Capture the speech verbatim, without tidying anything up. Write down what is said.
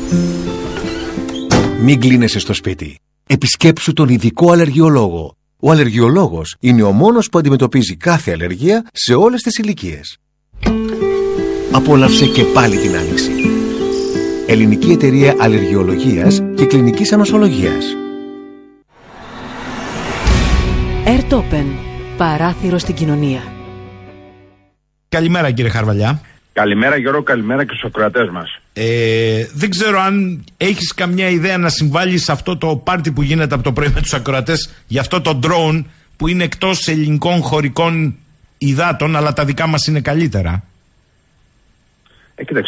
Μην κλείνεσαι στο σπίτι. Επισκέψου τον ειδικό αλλεργιολόγο. Ο αλλεργιολόγος είναι ο μόνος που αντιμετωπίζει κάθε αλλεργία σε όλες τις ηλικίες. Απόλαυσε και πάλι την άνοιξη. Ελληνική Εταιρεία Αλλεργιολογίας και Κλινικής Ανοσολογίας. Airtopen. Παράθυρο στην κοινωνία. Καλημέρα κύριε Χαρβαλιά. Καλημέρα Γιώργο, καλημέρα και στους ακροατές μας. Ε, δεν ξέρω αν έχεις καμιά ιδέα να συμβάλεις σε αυτό το πάρτι που γίνεται από το πρωί με τους ακροατές για αυτό το drone που είναι εκτός ελληνικών χωρικών υδάτων, αλλά τα δικά μας είναι καλύτερα. Ε, κοίταξε.